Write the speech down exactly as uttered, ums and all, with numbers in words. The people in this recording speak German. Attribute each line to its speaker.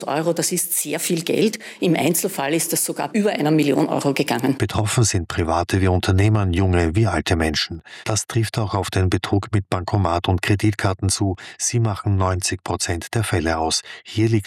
Speaker 1: Euro, das ist sehr viel Geld. Im Einzelfall ist das sogar über einer Million Euro gegangen.
Speaker 2: Betroffen sind Private wie Unternehmer, junge wie alte Menschen. Das trifft auch auf den Betrug mit Bankomat und Kreditkarten zu. Sie machen neunzig Prozent der Fälle aus. Hier liegt